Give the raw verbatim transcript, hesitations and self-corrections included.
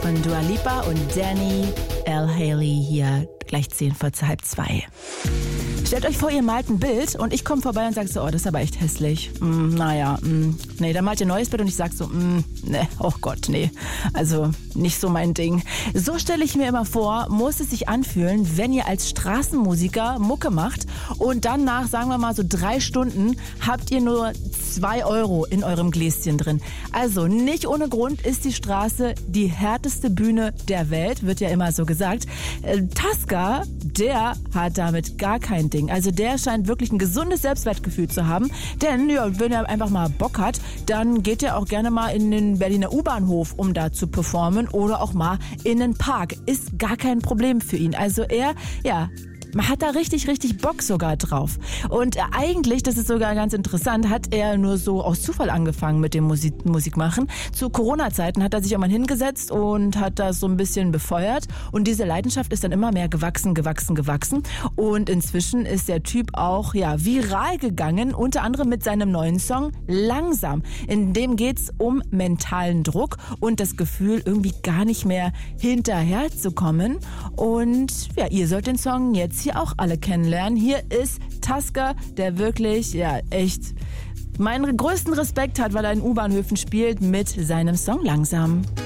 von Dua Lipa und Danny L. Haley hier gleich zehn vor halb zwei. Stellt euch vor, ihr malt ein Bild und ich komme vorbei und sage so, oh, das ist aber echt hässlich. Mm, naja, mm, nee, dann malt ihr ein neues Bild und ich sage so, mm, nee, oh Gott, nee. Also nicht so mein Ding. So stelle ich mir immer vor, muss es sich anfühlen, wenn ihr als Straßenmusiker Mucke macht und dann nach, sagen wir mal, so drei Stunden habt ihr nur zwei Euro in eurem Gläschen drin. Also nicht ohne Grund ist die Straße die härteste Bühne der Welt, wird ja immer so gesagt. Äh, Taska, der hat damit gar kein Ding. Also der scheint wirklich ein gesundes Selbstwertgefühl zu haben. Denn ja, wenn er einfach mal Bock hat, dann geht er auch gerne mal in den Berliner U-Bahnhof, um da zu performen. Oder auch mal in den Park. Ist gar kein Problem für ihn. Also er, ja... Man hat da richtig, richtig Bock sogar drauf. Und eigentlich, das ist sogar ganz interessant, hat er nur so aus Zufall angefangen mit dem Musik, Musikmachen. Zu Corona-Zeiten hat er sich irgendwann hingesetzt und hat das so ein bisschen befeuert. Und diese Leidenschaft ist dann immer mehr gewachsen, gewachsen, gewachsen. Und inzwischen ist der Typ auch ja viral gegangen, unter anderem mit seinem neuen Song Langsam. In dem geht's um mentalen Druck und das Gefühl, irgendwie gar nicht mehr hinterherzukommen. Und ja, ihr sollt den Song jetzt hier auch alle kennenlernen. Hier ist Taska, der wirklich, ja, echt meinen größten Respekt hat, weil er in U-Bahnhöfen spielt mit seinem Song Langsam.